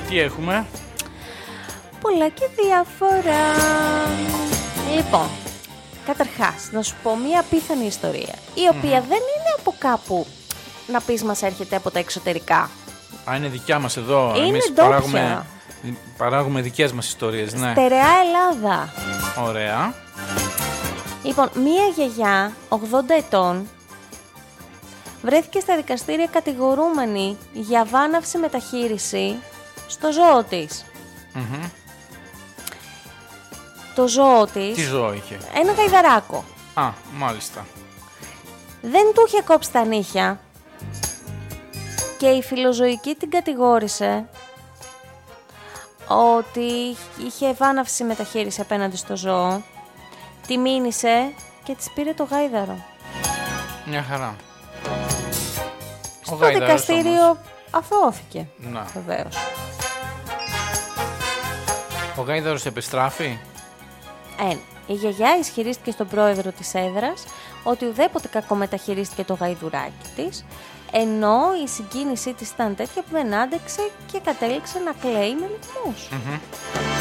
Τι έχουμε? Πολλά και διάφορα. Λοιπόν, καταρχάς, να σου πω μία απίθανη ιστορία, η οποία δεν είναι από κάπου να πεις μας έρχεται από τα εξωτερικά. Α, είναι δικιά μας εδώ. Είναι Εμείς ντόπια. παράγουμε δικές μας ιστορίες, ναι. Στερεά Ελλάδα. Ωραία. Λοιπόν, μία γιαγιά 80 ετών βρέθηκε στα δικαστήρια κατηγορούμενη για βάναυση μεταχείριση στο ζώο της. Το ζώο της... Τι ζώο είχε? Ένα γαϊδαράκο. Α, μάλιστα. Δεν του είχε κόψει τα νύχια και η φιλοζωική την κατηγόρησε ότι είχε βάναυση μεταχείριση απέναντι στο ζώο. Τη μήνυσε και της πήρε το γάιδαρο. Μια χαρά. Στο δικαστήριο αθώθηκε. Να. Βεβαίως. Ο γάιδαρος επιστράφει. Η γιαγιά ισχυρίστηκε στον πρόεδρο της έδρας ότι ουδέποτε κακομεταχειρίστηκε το γαϊδουράκι της, ενώ η συγκίνησή της ήταν τέτοια που δεν άντεξε και κατέληξε να κλαίει με λυγμούς.